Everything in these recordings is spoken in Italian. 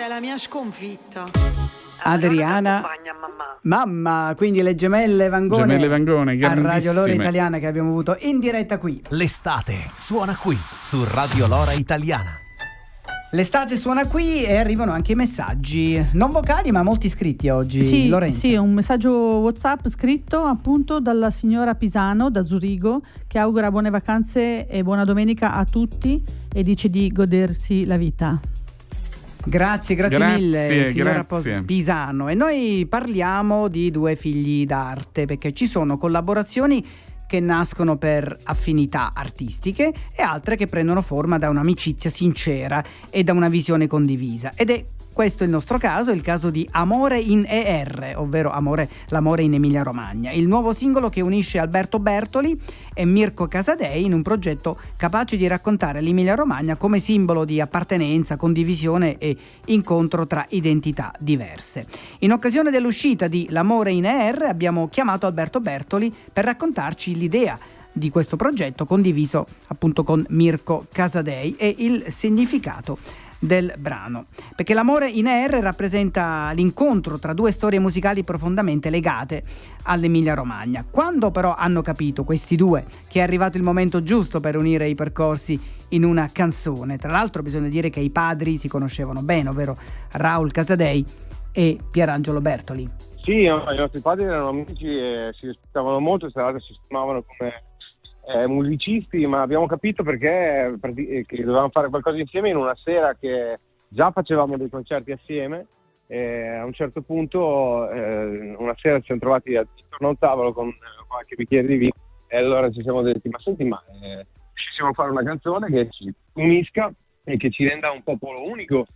è la mia sconfitta. Adriana, mamma, quindi le gemelle Vangone, a Radio Lora Italiana, che abbiamo avuto in diretta qui. L'estate suona qui su Radio Lora Italiana. L'estate suona qui e arrivano anche i messaggi non vocali ma molti scritti oggi. Sì, Lorenzo. sì, un messaggio WhatsApp scritto appunto dalla signora Pisano da Zurigo, che augura buone vacanze e buona domenica a tutti e dice di godersi la vita. Grazie mille signora Pisano. E noi parliamo di due figli d'arte, perché ci sono collaborazioni che nascono per affinità artistiche e altre che prendono forma da un'amicizia sincera e da una visione condivisa. Ed è questo il nostro caso, il caso di Amore in ER, ovvero l'amore in Emilia Romagna, il nuovo singolo che unisce Alberto Bertoli e Mirko Casadei in un progetto capace di raccontare l'Emilia Romagna come simbolo di appartenenza, condivisione e incontro tra identità diverse. In occasione dell'uscita di L'amore in ER abbiamo chiamato Alberto Bertoli per raccontarci l'idea di questo progetto condiviso appunto con Mirko Casadei e il significato del brano, perché L'amore in ER rappresenta l'incontro tra due storie musicali profondamente legate all'Emilia Romagna. Quando però hanno capito questi due che è arrivato il momento giusto per unire i percorsi in una canzone, tra l'altro bisogna dire che i padri si conoscevano bene, ovvero Raul Casadei e Pierangelo Bertoli. Sì, i nostri padri erano amici e si rispettavano molto, tra l'altro si stimavano come musicisti, ma abbiamo capito che dovevamo fare qualcosa insieme in una sera che già facevamo dei concerti assieme e a un certo punto una sera ci siamo trovati attorno a un tavolo con qualche bicchiere di vino e allora ci siamo detti ma senti riuscissimo a fare una canzone che ci unisca e che ci renda un popolo unico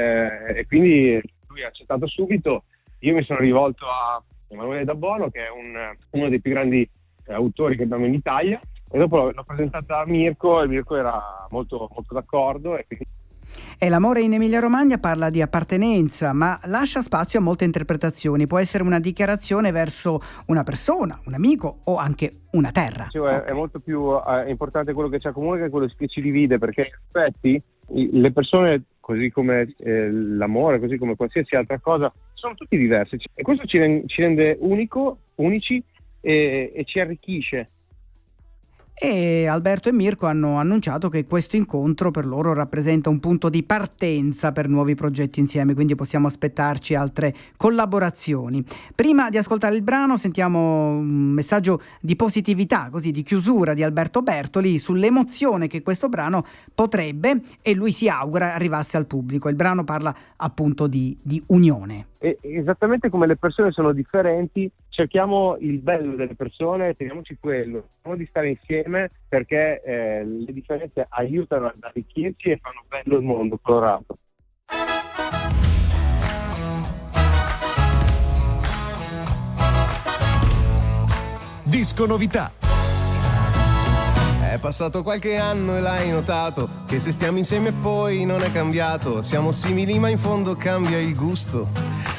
e quindi lui ha accettato subito. Io mi sono rivolto a Emanuele Dabbono, che è uno dei più grandi autori che abbiamo in Italia, e dopo l'ho presentata a Mirko e Mirko era molto, molto d'accordo. E L'amore in Emilia Romagna parla di appartenenza, ma lascia spazio a molte interpretazioni. Può essere una dichiarazione verso una persona, un amico o anche una terra. È molto più importante quello che ci accomuna che quello che ci divide, perché in effetti le persone, così come l'amore, così come qualsiasi altra cosa, sono tutti diversi e questo ci rende unici e ci arricchisce. E Alberto e Mirko hanno annunciato che questo incontro per loro rappresenta un punto di partenza per nuovi progetti insieme, quindi possiamo aspettarci altre collaborazioni. Prima di ascoltare il brano sentiamo un messaggio di positività, così di chiusura di Alberto Bertoli sull'emozione che questo brano potrebbe, e lui si augura, arrivasse al pubblico. Il brano parla appunto di unione. E esattamente come le persone sono differenti, cerchiamo il bello delle persone, teniamoci quello, cerchiamo di stare insieme perché le differenze aiutano ad arricchirci e fanno bello il mondo colorato. Disco novità. È passato qualche anno e l'hai notato che se stiamo insieme poi non è cambiato. Siamo simili ma in fondo cambia il gusto.